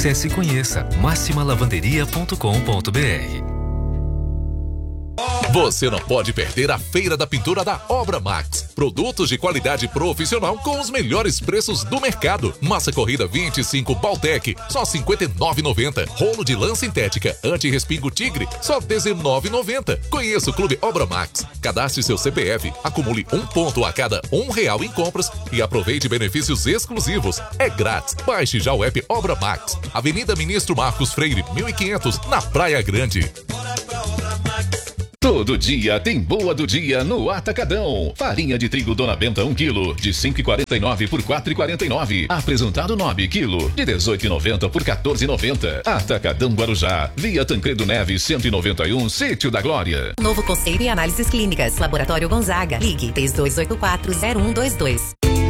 Acesse e conheça maximalavanderia.com.br. Você não pode perder a Feira da Pintura da Obra Max. Produtos de qualidade profissional com os melhores preços do mercado. Massa corrida 25 Baltec, só R$ 59,90. Rolo de lã sintética anti-respingo Tigre, só R$ 19,90. Conheça o Clube Obra Max. Cadastre seu CPF, acumule 1 ponto a cada R$ 1 em compras e aproveite benefícios exclusivos. É grátis. Baixe já o app Obra Max. Avenida Ministro Marcos Freire, 1500, na Praia Grande. Todo dia tem boa do dia no Atacadão. Farinha de trigo Dona Benta 1 kg de 5,49 por 4,49. Apresentado Nobre quilo de 18,90 por 14,90. Atacadão Guarujá. Via Tancredo Neves 191, Sítio da Glória. Novo conceito em análises clínicas. Laboratório Gonzaga. Ligue 3284-0122.